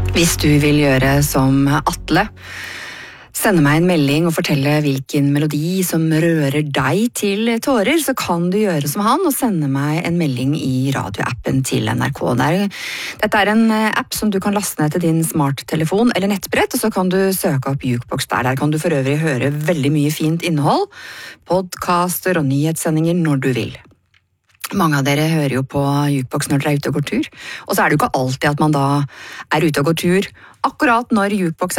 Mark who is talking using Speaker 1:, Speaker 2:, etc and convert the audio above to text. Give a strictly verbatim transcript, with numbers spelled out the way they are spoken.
Speaker 1: Hvis du vil gjøre som Atle, sende meg en melding og fortelle hvilken melodi som rører deg til tårer, så kan du gjøre som han og sende meg en melding i radioappen til N R K. Dette er en app som du kan laste ned til din smarttelefon eller nettbrett, og så kan du søke opp Jukebox der. Der kan du for øvrig høre veldig mye fint innhold, podcaster og nyhetssendinger når du vil. Mange av dere hører jo på Jukebox når dere er ute og går tur, og så er det jo ikke alltid at man da er ute og går tur akkurat når Jukebox